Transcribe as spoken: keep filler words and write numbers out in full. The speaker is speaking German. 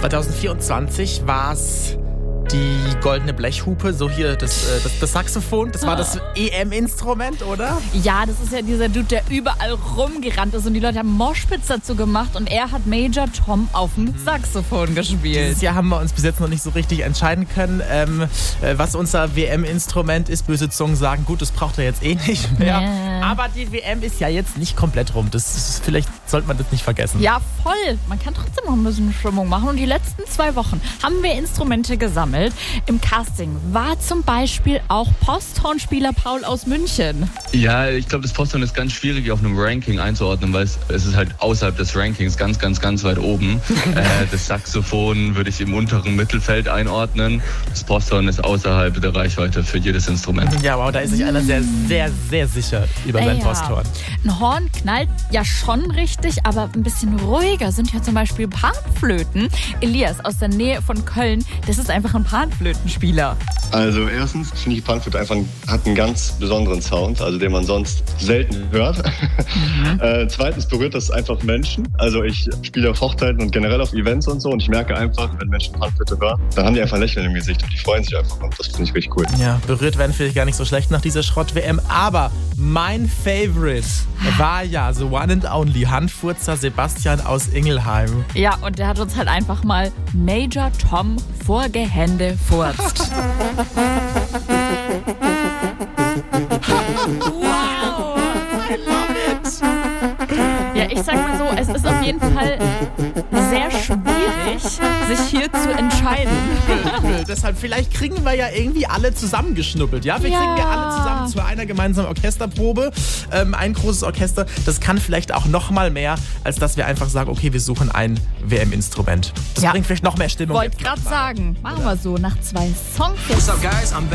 zwanzig vierundzwanzig war es die goldene Blechhupe, so hier das, äh, das, das Saxophon. Das war das E M-Instrument, oder? Ja, das ist ja dieser Dude, der überall rumgerannt ist und die Leute haben Moshpits dazu gemacht und er hat Major Tom auf dem Saxophon gespielt. Dieses Jahr haben wir uns bis jetzt noch nicht so richtig entscheiden können, ähm, äh, was unser W M-Instrument ist. Böse Zungen sagen, gut, das braucht er jetzt eh nicht mehr. Nee. Aber die W M ist ja jetzt nicht komplett rum. Das ist, vielleicht sollte man das nicht vergessen. Ja, voll. Man kann trotzdem noch ein bisschen Stimmung machen. Und die letzten zwei Wochen haben wir Instrumente gesammelt. Im Casting war zum Beispiel auch Posthornspieler Paul aus München. Ja, ich glaube, das Posthorn ist ganz schwierig auf einem Ranking einzuordnen, weil es, es ist halt außerhalb des Rankings ganz, ganz, ganz weit oben. äh, das Saxophon würde ich im unteren Mittelfeld einordnen. Das Posthorn ist außerhalb der Reichweite für jedes Instrument. Ja, wow, da ist sich einer sehr, sehr, sehr sicher über sein ja. Posthorn. Ein Horn knallt ja schon richtig, aber ein bisschen ruhiger sind ja zum Beispiel Panflöten. Elias aus der Nähe von Köln, das ist einfach ein Panflötenspieler. Also erstens finde ich Panflöte einfach hat einen ganz besonderen Sound, also den man sonst selten hört. Mhm. äh, zweitens berührt das einfach Menschen. Also ich spiele auf Hochzeiten und generell auf Events und so und ich merke einfach, wenn Menschen Panflöte hören, dann haben die einfach ein Lächeln im Gesicht und die freuen sich einfach und das finde ich richtig cool. Ja, berührt werden vielleicht gar nicht so schlecht nach dieser Schrott-W M, aber mein Favorite war ja the one and only Handfurzer Sebastian aus Ingelheim. Ja, und der hat uns halt einfach mal Major Tom vor Gehände furzt. Wow, I love it. Ja, ich sag mal so, es ist auf jeden Fall sehr schwierig, sich hier zu entscheiden. Deshalb, vielleicht kriegen wir ja irgendwie alle zusammengeschnuppelt, ja? Wir ja. kriegen wir alle zusammen zu einer gemeinsamen Orchesterprobe. Ähm, ein großes Orchester, das kann vielleicht auch noch mal mehr, als dass wir einfach sagen, okay, wir suchen ein W M-Instrument. Das ja. bringt vielleicht noch mehr Stimmung. Wollte gerade sagen, machen wir so nach zwei Songs. What's up, guys? I'm